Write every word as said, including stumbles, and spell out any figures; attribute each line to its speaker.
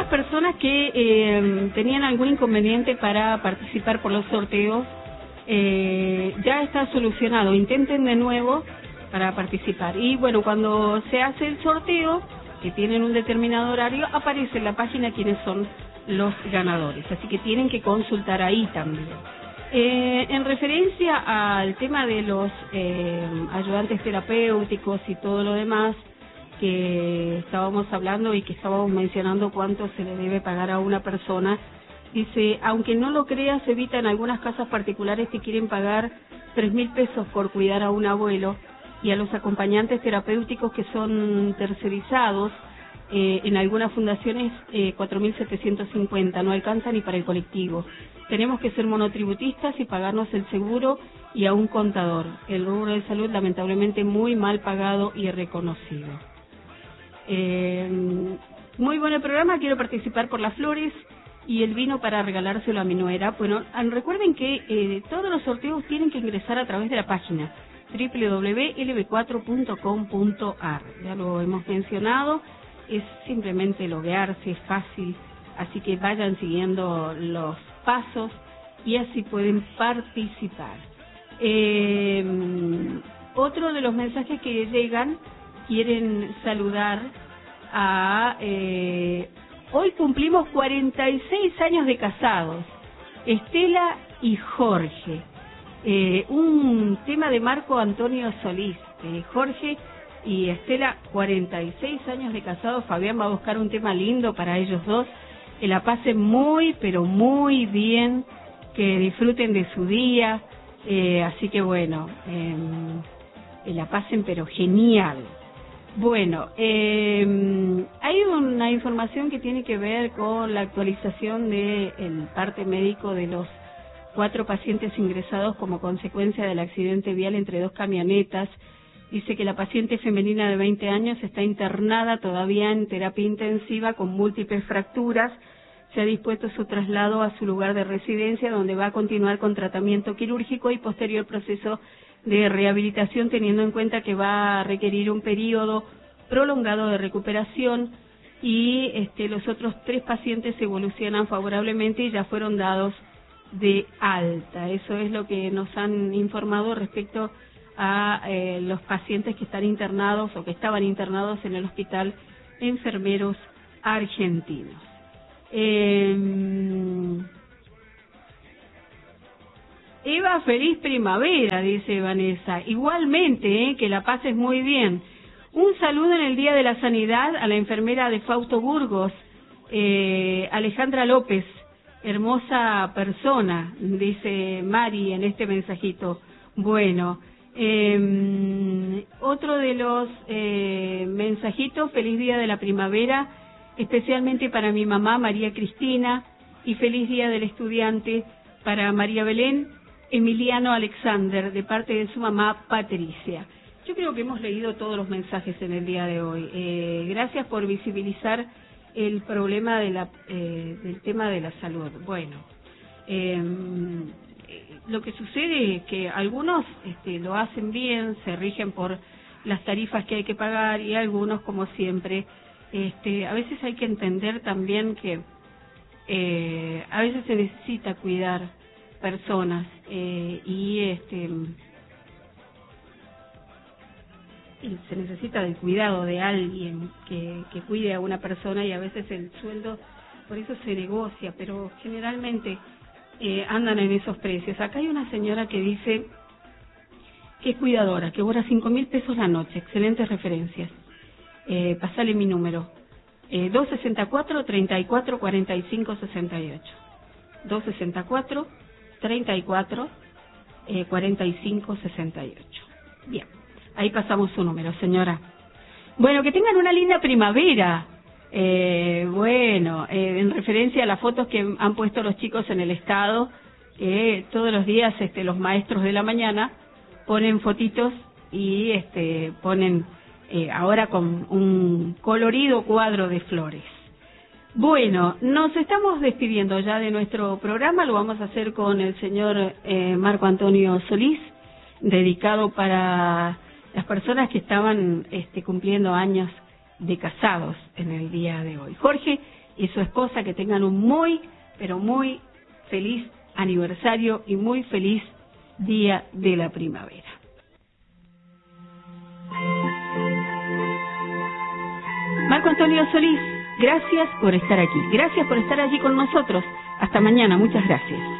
Speaker 1: personas que eh, tenían algún inconveniente para participar por los sorteos, eh, ya está solucionado. Intenten de nuevo para participar. Y bueno, cuando se hace el sorteo, que tienen un determinado horario, aparece en la página quiénes son los ganadores. Así que tienen que consultar ahí también. Eh, en referencia al tema de los eh, ayudantes terapéuticos y todo lo demás que estábamos hablando y que estábamos mencionando cuánto se le debe pagar a una persona, dice, aunque no lo creas, evitan algunas casas particulares que quieren pagar tres mil pesos por cuidar a un abuelo, y a los acompañantes terapéuticos que son tercerizados, eh, en algunas fundaciones eh, cuatro mil setecientos cincuenta, no alcanza ni para el colectivo. Tenemos que ser monotributistas y pagarnos el seguro y a un contador. El rubro de salud lamentablemente muy mal pagado y reconocido. Eh, muy buen el programa, quiero participar por las flores y el vino para regalárselo a mi nuera. Bueno, recuerden que eh, todos los sorteos tienen que ingresar a través de la página doble u doble u doble u punto l b cuatro punto com punto a r. Ya lo hemos mencionado, es simplemente loguearse, es fácil, así que vayan siguiendo los pasos y así pueden participar. Eh, otro de los mensajes que llegan, quieren saludar a... Eh, hoy cumplimos cuarenta y seis años de casados, Estela y Jorge. Eh, un tema de Marco Antonio Solís. eh, Jorge y Estela, cuarenta y seis años de casados. Fabián va a buscar un tema lindo para ellos dos, que la pasen muy, pero muy bien, que disfruten de su día, eh, así que bueno, eh, que la pasen pero genial. Bueno, eh, hay una información que tiene que ver con la actualización del parte médico de los cuatro pacientes ingresados como consecuencia del accidente vial entre dos camionetas. Dice que la paciente femenina de veinte años está internada todavía en terapia intensiva con múltiples fracturas. Se ha dispuesto su traslado a su lugar de residencia, donde va a continuar con tratamiento quirúrgico y posterior proceso de rehabilitación, teniendo en cuenta que va a requerir un periodo prolongado de recuperación. Y este, los otros tres pacientes evolucionan favorablemente y ya fueron dados de alta. Eso es lo que nos han informado respecto a eh, los pacientes que están internados o que estaban internados en el hospital Enfermeros Argentinos. Eh, Eva, feliz primavera, dice Vanessa. Igualmente, eh, que la pases muy bien. Un saludo en el Día de la Sanidad a la enfermera de Fausto Burgos, eh, Alejandra López. Hermosa persona, dice Mari en este mensajito. Bueno, eh, otro de los eh, mensajitos, feliz día de la primavera, especialmente para mi mamá María Cristina, y feliz día del estudiante para María Belén Emiliano Alexander, de parte de su mamá Patricia. Yo creo que hemos leído todos los mensajes en el día de hoy. Eh, gracias por visibilizar el problema de la, eh, del tema de la salud. Bueno, eh, lo que sucede es que algunos este, lo hacen bien, se rigen por las tarifas que hay que pagar, y algunos, como siempre, este, a veces hay que entender también que eh, a veces se necesita cuidar personas eh, y este y se necesita del cuidado de alguien que, que cuide a una persona, y a veces el sueldo por eso se negocia, pero generalmente eh, andan en esos precios. Acá hay una señora que dice que es cuidadora, que cobra cinco mil pesos la noche, excelentes referencias. Eh, pasale mi número, eh, dos sesenta y cuatro, treinta y cuatro, cuarenta y cinco, sesenta y ocho. dos sesenta y cuatro, treinta y cuatro, cuarenta y cinco, sesenta y ocho. Bien. Ahí pasamos su número, señora. Bueno, que tengan una linda primavera. Eh, bueno, eh, en referencia a las fotos que han puesto los chicos en el estado, eh, todos los días este, los maestros de la mañana ponen fotitos y este, ponen eh, ahora con un colorido cuadro de flores. Bueno, nos estamos despidiendo ya de nuestro programa. Lo vamos a hacer con el señor eh, Marco Antonio Solís, dedicado para las personas que estaban este, cumpliendo años de casados en el día de hoy. Jorge y su esposa que tengan un muy, pero muy feliz aniversario y muy feliz Día de la Primavera. Marco Antonio Solís, gracias por estar aquí, gracias por estar allí con nosotros. Hasta mañana, muchas gracias.